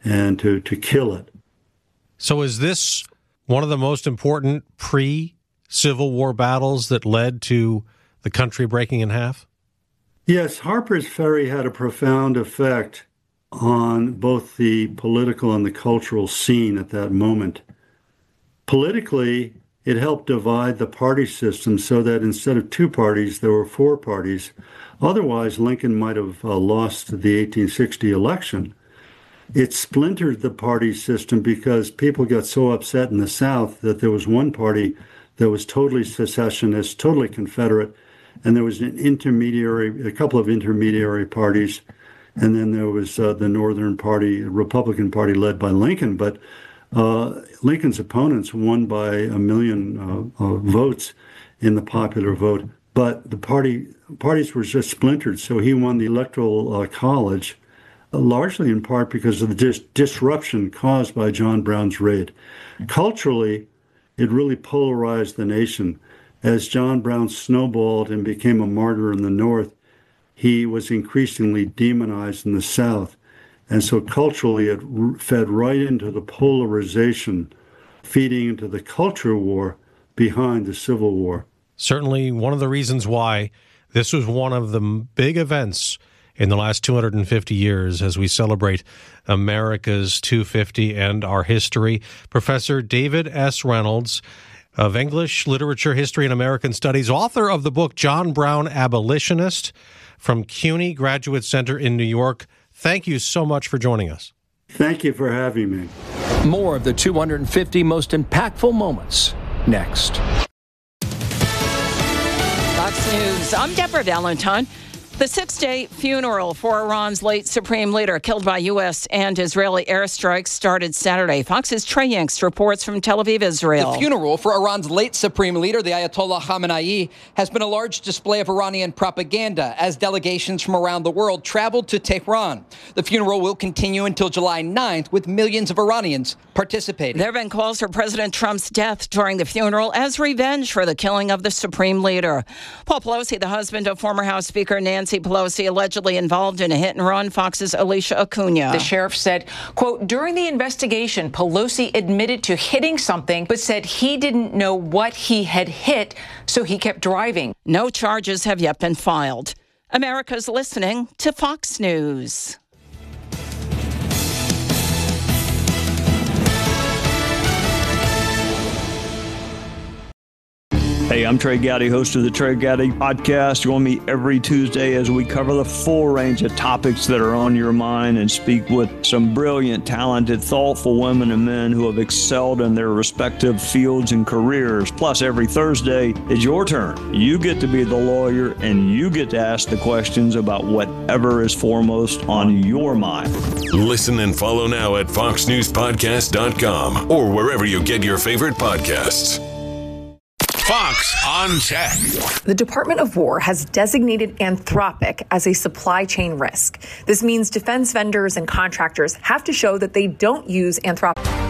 and to kill it. So is this one of the most important pre-Civil War battles that led to the country breaking in half? Yes, Harper's Ferry had a profound effect on both the political and the cultural scene at that moment. Politically, it helped divide the party system so that instead of two parties, there were four parties. Otherwise, Lincoln might have lost the 1860 election. It splintered the party system because people got so upset in the South that there was one party that was totally secessionist, totally Confederate, and there was a couple of intermediary parties, and then there was the Northern Party, Republican Party led by Lincoln. But Lincoln's opponents won by 1 million votes in the popular vote, but the parties were just splintered. So he won the Electoral College, largely in part because of the disruption caused by John Brown's raid. Culturally, it really polarized the nation. As John Brown snowballed and became a martyr in the North, he was increasingly demonized in the South. And so culturally, it fed right into the polarization, feeding into the culture war behind the Civil War. Certainly one of the reasons why this was one of the big events in the last 250 years as we celebrate America's 250 and our history. Professor David S. Reynolds of English, Literature, History, and American Studies, author of the book John Brown, Abolitionist, from CUNY Graduate Center in New York. Thank you so much for joining us. Thank you for having me. More of the 250 most impactful moments next. Fox News. I'm Deborah Valentine. The 6-day funeral for Iran's late supreme leader, killed by U.S. and Israeli airstrikes, started Saturday. Fox's Trey Yanks reports from Tel Aviv, Israel. The funeral for Iran's late supreme leader, the Ayatollah Khamenei, has been a large display of Iranian propaganda as delegations from around the world traveled to Tehran. The funeral will continue until July 9th, with millions of Iranians participating. There have been calls for President Trump's death during the funeral as revenge for the killing of the supreme leader. Paul Pelosi, the husband of former House Speaker Nancy Pelosi, allegedly involved in a hit-and-run. Fox's Alicia Acuna. The sheriff said, quote, during the investigation, Pelosi admitted to hitting something, but said he didn't know what he had hit, so he kept driving. No charges have yet been filed. America's listening to Fox News. Hey, I'm Trey Gowdy, host of the Trey Gowdy Podcast. Join me every Tuesday as we cover the full range of topics that are on your mind and speak with some brilliant, talented, thoughtful women and men who have excelled in their respective fields and careers. Plus, every Thursday is your turn. You get to be the lawyer and you get to ask the questions about whatever is foremost on your mind. Listen and follow now at foxnewspodcast.com or wherever you get your favorite podcasts. Fox on Tech. The Department of War has designated Anthropic as a supply chain risk. This means defense vendors and contractors have to show that they don't use Anthropic.